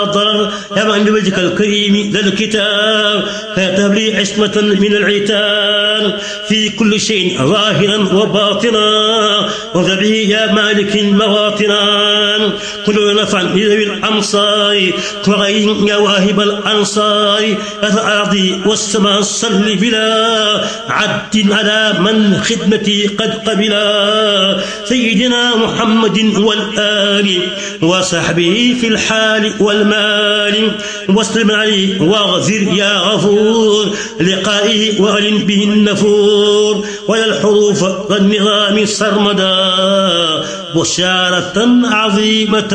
ضرر يا من بوجهك الكريم ذا الكتاب كتب لي عصمة من العتاب في كل شيء ظاهرا وباطنا وذبه يا مالك المواطنا كل نفع لذوي الأمصار وغير يا واهب الأنصار الأرض والسماء صل بلا عد على من خدمتي قد قبلا سيدنا محمد والآل وصحبه في الحال والمال واسلم عليه واغفر يا غفور لقائه وألن به النفور ولا الحروف والنظام سرمدا بشارة عظيمة